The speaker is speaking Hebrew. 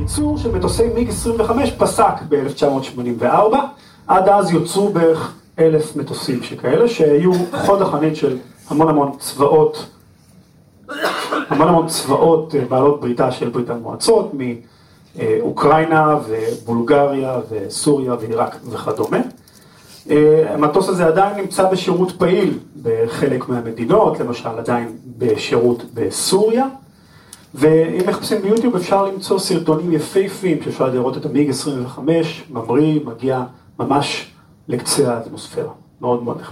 הייצור של מטוסי מיג 25 פסק ב-1984, עד אז יוצרו בערך 1,000 מטוסים שכאלה, שהיו חוד החנית של המון צבאות בעלות בריתה של ברית המועצות, מאוקראינה ובולגריה וסוריה ועיראק וכדומה. המטוס הזה עדיין נמצא בשירות פעיל בחלק מהמדינות, למשל עדיין בשירות בסוריה, ואם מחפשים ביוטיוב אפשר למצוא סרטונים יפהפיים שאפשר לראות את המיג 25, ממריא, מגיע ממש לקצה האטמוספירה. מאוד מאוד נחמד.